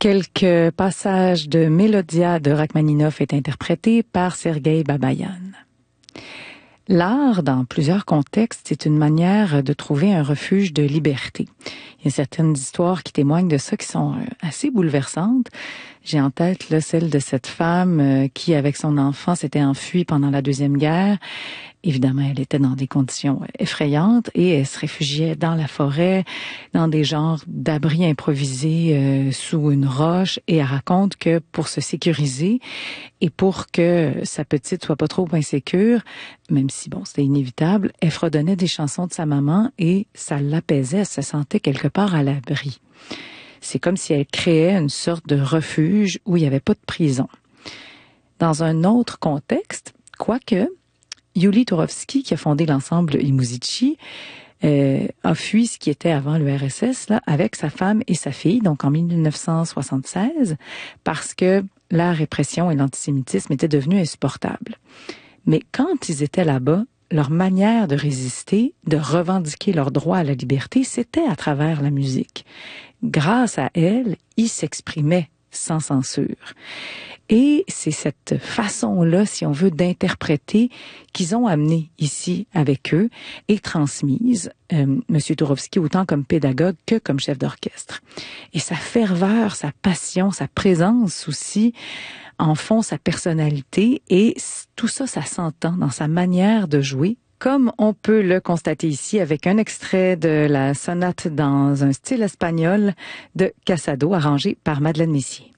Quelques passages de Mélodia de Rachmaninov est interprété par Sergueï Babayan. L'art, dans plusieurs contextes, c'est une manière de trouver un refuge de liberté. Il y a certaines histoires qui témoignent de ça qui sont assez bouleversantes. J'ai en tête là, celle de cette femme qui, avec son enfant, s'était enfuie pendant la Deuxième Guerre. Évidemment, elle était dans des conditions effrayantes et elle se réfugiait dans la forêt, dans des genres d'abris improvisés sous une roche. Et elle raconte que pour se sécuriser et pour que sa petite soit pas trop insécure, même si bon, c'était inévitable, elle fredonnait des chansons de sa maman et ça l'apaisait, elle se sentait quelque part à l'abri. C'est comme si elle créait une sorte de refuge où il n'y avait pas de prison. Dans un autre contexte, quoique, Yuli Turovsky, qui a fondé l'ensemble I Muzici, a fui ce qui était avant l'URSS là, avec sa femme et sa fille, donc en 1976, parce que la répression et l'antisémitisme étaient devenus insupportables. Mais quand ils étaient là-bas, leur manière de résister, de revendiquer leur droit à la liberté, c'était à travers la musique. Grâce à elle, ils s'exprimaient sans censure. Et c'est cette façon-là, si on veut, d'interpréter qu'ils ont amené ici avec eux et transmise Monsieur Turovsky autant comme pédagogue que comme chef d'orchestre. Et sa ferveur, sa passion, sa présence aussi en font sa personnalité et tout ça, ça s'entend dans sa manière de jouer, comme on peut le constater ici avec un extrait de la sonate dans un style espagnol de Casado arrangé par Madeleine Messier.